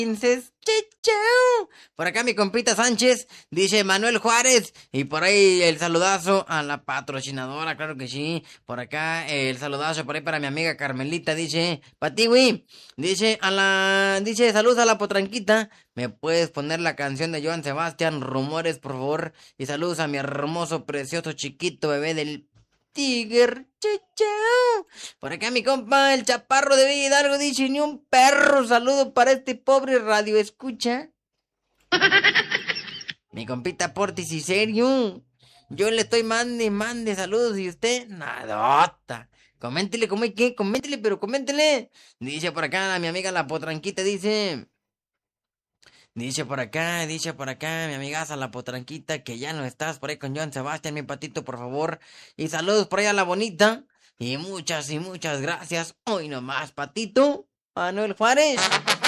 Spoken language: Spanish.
Chichao. Por acá mi compita Sánchez dice Manuel Juárez. Y por ahí el saludazo a la patrocinadora, claro que sí. Por acá el saludazo por ahí para mi amiga Carmelita. Dice, Patiwi. Dice, saludos a la potranquita. ¿Me puedes poner la canción de Joan Sebastián, Rumores, por favor? Y saludos a mi hermoso, precioso, chiquito bebé del Tiger. Chichao. Por acá mi compa, el chaparro de Villa Hidalgo dice, ni un perro saludo para este pobre radio escucha. Mi compita Portis y serio. Yo le estoy mande saludos y usted, nadota. Coméntele cómo hay que, coméntele, pero coméntele. Dice por acá mi amiga la potranquita, dice por acá, mi amigaza la potranquita, que ya no estás por ahí con Joan Sebastián, mi patito, por favor. Y saludos por ahí a la bonita. Y muchas gracias. Hoy nomás, patito. Manuel Juárez.